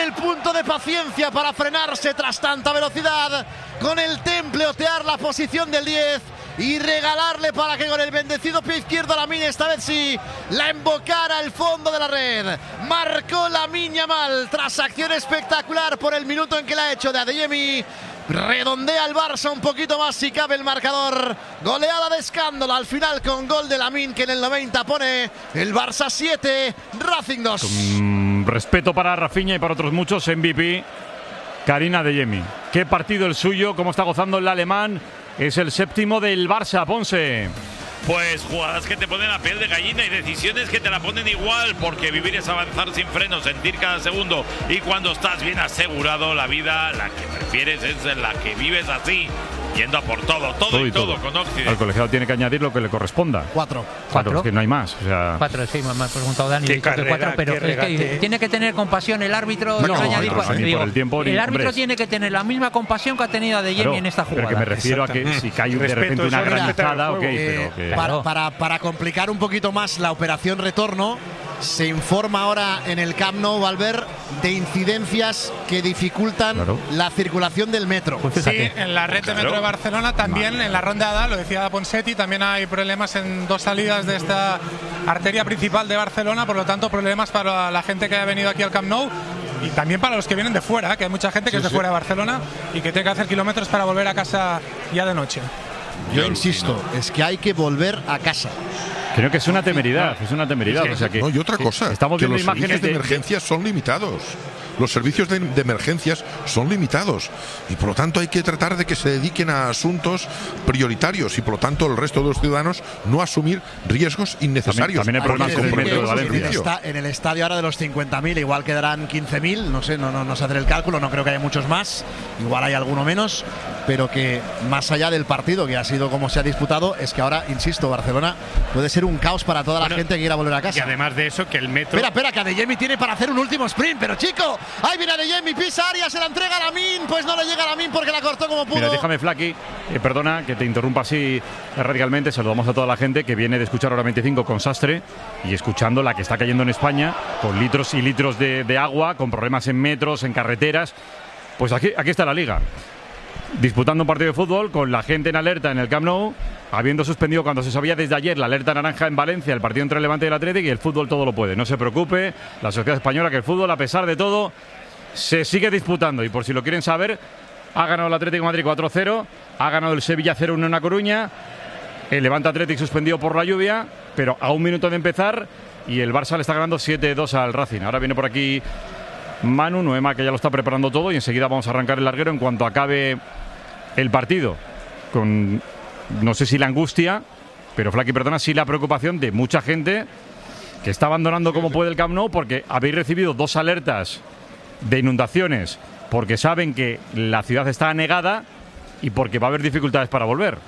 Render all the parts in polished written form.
el punto de paciencia para frenarse tras tanta velocidad, con el temple otear la posición del 10 y regalarle para que con el bendecido pie izquierdo Lamine, esta vez sí, la embocara al fondo de la red. Marcó Lamine Yamal tras acción espectacular por el minuto en que la ha hecho de Adeyemi. Redondea el Barça un poquito más si cabe el marcador. Goleada de escándalo al final con gol de Lamine, que en el 90 pone el Barça 7, Racing 2. Con respeto para Rafinha y para otros muchos, MVP Karim Adeyemi. Qué partido el suyo, cómo está gozando el alemán. Es el séptimo del Barça, Ponce. Pues jugadas que te ponen la piel de gallina y decisiones que te la ponen igual, porque vivir es avanzar sin freno, sentir cada segundo, y cuando estás bien asegurado, la vida, la que prefieres es la que vives así, yendo a por todo con Occidente. Al colegiado tiene que añadir lo que le corresponda. 4. Claro, es que no hay más. O sea, 4, sí, me ha preguntado Dani. Qué carrera, 4, pero qué es que tiene que tener compasión el árbitro. No, añadir no, ni por el tiempo, ni- el árbitro hombre. tiene que tener la misma compasión que ha tenido Adeyemi claro, en esta jugada. pero que me refiero a que si cae de Respeto, repente una eso es respetar el granizada, ok, juego. pero que… Claro. Para complicar un poquito más la operación retorno, se informa ahora en el Camp Nou, Valver, de incidencias que dificultan la circulación del metro. Pues Sí, fíjate. en la red de metro de Barcelona también, en la ronda A, lo decía Ponseti, también hay problemas en 2 salidas de esta arteria principal de Barcelona, por lo tanto problemas para la gente que ha venido aquí al Camp Nou y también para los que vienen de fuera, que hay mucha gente que es de fuera de Barcelona y que tiene que hacer kilómetros para volver a casa ya de noche. Yo insisto, es que hay que volver a casa. Creo que es una temeridad, es una temeridad. O sea que, No, y otra cosa, estamos que viendo los imágenes servicios de emergencias son limitados. Los servicios de emergencias son limitados y por lo tanto hay que tratar de que se dediquen a asuntos prioritarios y por lo tanto el resto de los ciudadanos no asumir riesgos innecesarios. También hay problemas con con el metro de problemas Valencia. servicio. En el estadio ahora de los 50.000 igual quedarán 15.000, no sé, no sé hacer el cálculo, no creo que haya muchos más, igual hay alguno menos, pero que más allá del partido que ha sido como se ha disputado, es que ahora, insisto, Barcelona puede ser un caos para toda la gente que quiera volver a casa. Y además de eso, que el metro… Espera, que Adeyemi tiene para hacer un último sprint, pero chico, ahí viene Adeyemi, pisa área, se la entrega a Lamine, pues no le llega a Lamine porque la cortó como pudo. Mira, déjame, Flaki, perdona que te interrumpa así radicalmente. Saludamos a toda la gente que viene de escuchar Hora 25 con Sastre y escuchando la que está cayendo en España, con litros y litros de agua, con problemas en metros, en carreteras. Pues aquí está la Liga, disputando un partido de fútbol con la gente en alerta en el Camp Nou, habiendo suspendido cuando se sabía desde ayer la alerta naranja en Valencia, el partido entre el Levante y el Atlético, y el fútbol todo lo puede. No se preocupe, la sociedad española, que el fútbol, a pesar de todo, se sigue disputando. Y por si lo quieren saber, ha ganado el Atlético de Madrid 4-0, ha ganado el Sevilla 0-1 en La Coruña, el Levante Atlético suspendido por la lluvia, pero a un minuto de empezar, y el Barça le está ganando 7-2 al Racing. Ahora viene por aquí Manu, Noema, que ya lo está preparando todo, y enseguida vamos a arrancar el larguero en cuanto acabe el partido, con no sé si la angustia, pero Flaki, perdona, sí la preocupación de mucha gente que está abandonando como puede el Camp Nou, porque habéis recibido 2 alertas de inundaciones, porque saben que la ciudad está anegada y porque va a haber dificultades para volver.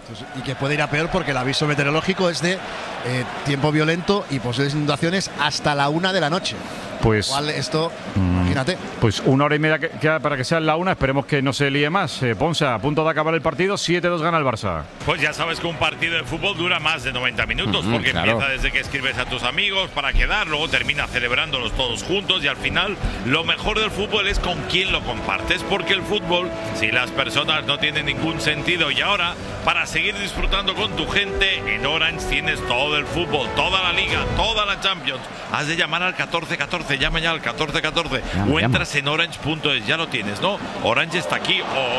Y que puede ir a peor porque el aviso meteorológico es de tiempo violento y posibles inundaciones hasta la 1 de la noche. Pues Igual esto, imagínate. Pues 1 hora y media queda para que sea la 1. Esperemos que no se líe más. Ponce, a punto de acabar el partido, 7-2 gana el Barça. Pues ya sabes que un partido de fútbol dura más de 90 minutos, porque empieza desde que escribes a tus amigos para quedar, luego termina celebrándolos todos juntos y al final lo mejor del fútbol es con quién lo compartes, porque el fútbol, si las personas no tienen ningún sentido, y ahora, para seguir disfrutando con tu gente, en Orange tienes todo el fútbol, toda la Liga, toda la Champions. Has de llamar al 1414, llama ya al 1414 o entras en orange.es, ya lo tienes, ¿no? Orange está aquí,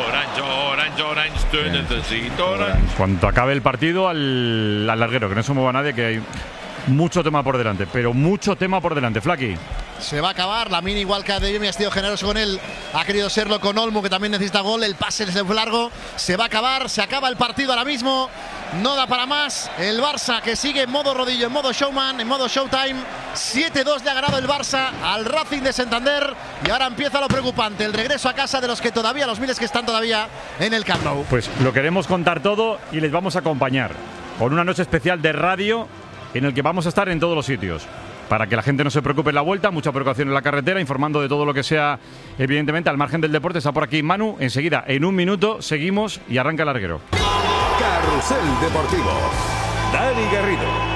Orange, te necesito, Orange. Cuando acabe el partido, al larguero, que no se mueva nadie, que hay mucho tema por delante, pero mucho tema por delante, Flaki. Se va a acabar, Lamine igual que Adeyemi ha sido generoso con él, ha querido serlo con Olmo, que también necesita gol, el pase se fue largo, se va a acabar, se acaba el partido ahora mismo, no da para más, el Barça que sigue en modo rodillo, en modo showman, en modo showtime, 7-2 le ha ganado el Barça al Racing de Santander y ahora empieza lo preocupante, el regreso a casa de los que todavía, los miles que están todavía en el Camp Nou. Pues lo queremos contar todo y les vamos a acompañar con una noche especial de radio en el que vamos a estar en todos los sitios. Para que la gente no se preocupe en la vuelta, mucha preocupación en la carretera, informando de todo lo que sea, evidentemente, al margen del deporte. Está por aquí Manu. Enseguida, en un minuto, seguimos y arranca el larguero. Carrusel Deportivo. Dani Garrido.